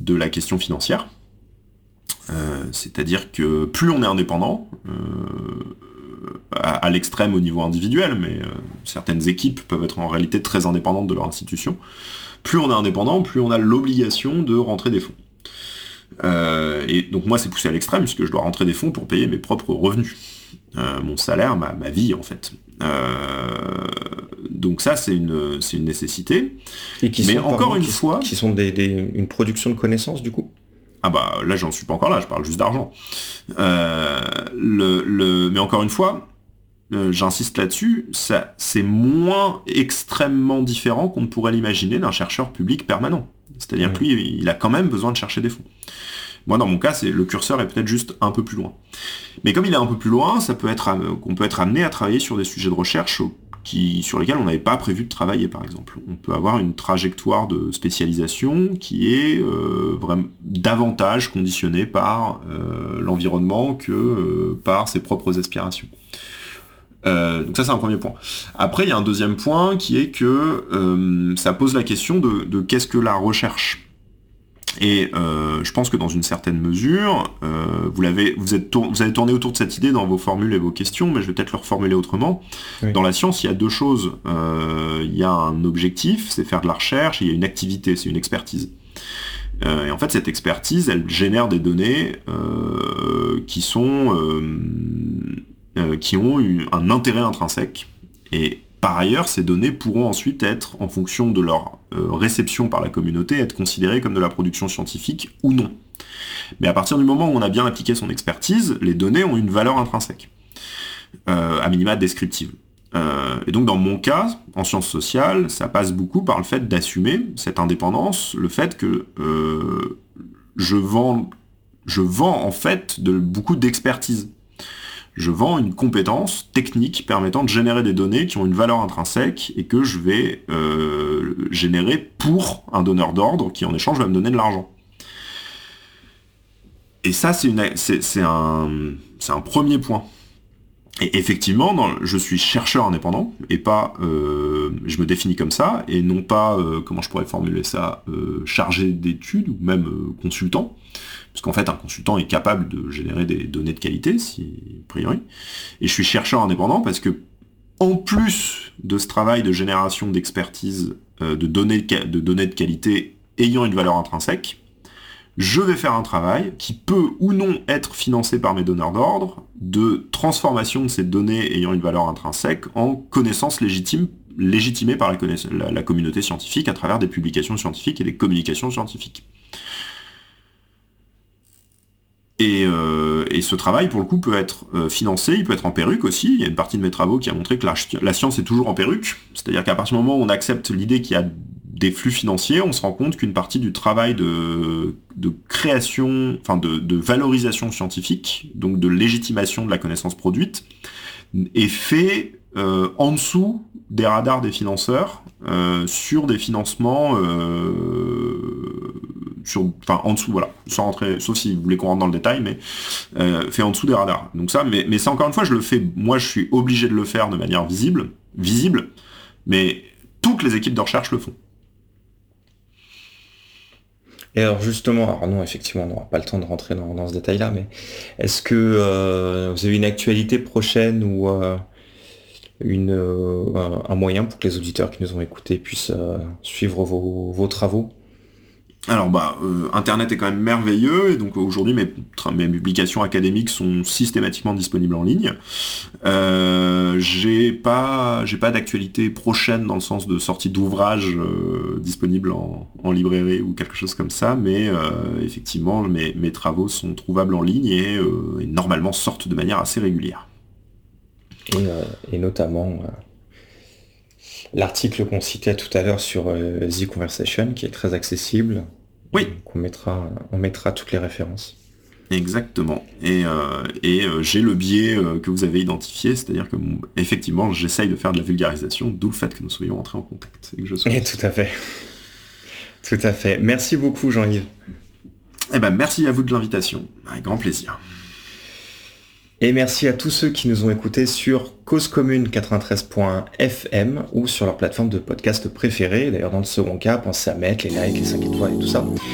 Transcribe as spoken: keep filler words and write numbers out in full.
de la question financière. Euh, c'est-à-dire que plus on est indépendant, euh, à, à l'extrême au niveau individuel, mais euh, certaines équipes peuvent être en réalité très indépendantes de leur institution, plus on est indépendant, plus on a l'obligation de rentrer des fonds. Euh, et donc moi c'est poussé à l'extrême, puisque je dois rentrer des fonds pour payer mes propres revenus. Euh, mon salaire, ma, ma vie en fait. Euh, donc ça c'est une, c'est une nécessité. Et qui mais sont, encore pardon, une qui, fois... qui sont des, des, une production de connaissances du coup. Ah bah là j'en suis pas encore là, je parle juste d'argent. Euh, le, le, mais encore une fois, euh, j'insiste là-dessus, ça, c'est moins extrêmement différent qu'on ne pourrait l'imaginer d'un chercheur public permanent. C'est-à-dire que lui, il a quand même besoin de chercher des fonds. Moi, dans mon cas, c'est, le curseur est peut-être juste un peu plus loin. Mais comme il est un peu plus loin, ça peut être, qu'on peut être amené à travailler sur des sujets de recherche qui, sur lesquels on n'avait pas prévu de travailler, par exemple. On peut avoir une trajectoire de spécialisation qui est euh, vraiment davantage conditionnée par euh, l'environnement que euh, par ses propres aspirations. Euh, donc ça, c'est un premier point. Après, il y a un deuxième point qui est que euh, ça pose la question de, de qu'est-ce que la recherche. Et euh, je pense que dans une certaine mesure, euh, vous, l'avez, vous, êtes tour, vous avez tourné autour de cette idée dans vos formules et vos questions, mais je vais peut-être le reformuler autrement. Oui. Dans la science, il y a deux choses. Euh, il y a un objectif, c'est faire de la recherche, et il y a une activité, c'est une expertise. Euh, et en fait, cette expertise, elle génère des données euh, qui sont, euh, euh, qui ont eu un intérêt intrinsèque. Et par ailleurs, ces données pourront ensuite être, en fonction de leur euh, réception par la communauté, être considérées comme de la production scientifique ou non. Mais à partir du moment où on a bien appliqué son expertise, les données ont une valeur intrinsèque, euh, à minima descriptive. Euh, et donc dans mon cas, en sciences sociales, ça passe beaucoup par le fait d'assumer cette indépendance, le fait que euh, je vends, je vends en fait de, beaucoup d'expertise. Je vends une compétence technique permettant de générer des données qui ont une valeur intrinsèque et que je vais euh, générer pour un donneur d'ordre qui en échange va me donner de l'argent. Et ça, c'est, une, c'est, c'est, un, c'est un premier point. Et effectivement, dans, je suis chercheur indépendant et pas, euh, je me définis comme ça, et non pas, euh, comment je pourrais formuler ça, euh, chargé d'études ou même euh, consultant. Parce qu'en fait, un consultant est capable de générer des données de qualité, si, a priori. Et je suis chercheur indépendant parce que, en plus de ce travail de génération d'expertise, euh, de, données de, de données de qualité ayant une valeur intrinsèque, je vais faire un travail qui peut ou non être financé par mes donneurs d'ordre, de transformation de ces données ayant une valeur intrinsèque en connaissances légitimes, légitimées par la, connaiss- la, la communauté scientifique à travers des publications scientifiques et des communications scientifiques. Et, euh, et ce travail, pour le coup, peut être euh, financé, il peut être en perruque aussi. Il y a une partie de mes travaux qui a montré que la, la science est toujours en perruque. C'est-à-dire qu'à partir du moment où on accepte l'idée qu'il y a des flux financiers, on se rend compte qu'une partie du travail de, de création, enfin de, de valorisation scientifique, donc de légitimation de la connaissance produite, est fait euh, en dessous des radars des financeurs, euh, sur des financements... Euh, Sur, enfin en dessous, voilà, sans rentrer, sauf si vous voulez qu'on rentre dans le détail, mais euh, fait en dessous des radars. Donc ça, mais, mais ça encore une fois, je le fais, moi je suis obligé de le faire de manière visible, visible, mais toutes les équipes de recherche le font. Et alors justement, alors non, effectivement, on n'aura pas le temps de rentrer dans, dans ce détail-là, mais est-ce que euh, vous avez une actualité prochaine ou euh, une, euh, un moyen pour que les auditeurs qui nous ont écoutés puissent euh, suivre vos, vos travaux ? Alors bah, euh, Internet est quand même merveilleux, et donc aujourd'hui mes, mes publications académiques sont systématiquement disponibles en ligne. Euh, j'ai pas, j'ai pas d'actualité prochaine dans le sens de sortie d'ouvrages euh, disponibles en, en librairie ou quelque chose comme ça, mais euh, effectivement mes, mes travaux sont trouvables en ligne et, euh, et normalement sortent de manière assez régulière. Et, euh, et notamment... Euh... l'article qu'on citait tout à l'heure sur euh, The Conversation, qui est très accessible. Oui. Donc on mettra, on mettra toutes les références. Exactement. Et, euh, et euh, j'ai le biais euh, que vous avez identifié, c'est-à-dire que bon, effectivement, j'essaye de faire de la vulgarisation, d'où le fait que nous soyons entrés en contact. Et, que je sois... et tout à fait. Tout à fait. Merci beaucoup, Jean-Yves. Eh ben, merci à vous de l'invitation. Avec grand plaisir. Et merci à tous ceux qui nous ont écoutés sur Cause Commune quatre-vingt-treize point F M ou sur leur plateforme de podcast préférée. D'ailleurs, dans le second cas, pensez à mettre les likes, les cinq étoiles et tout ça.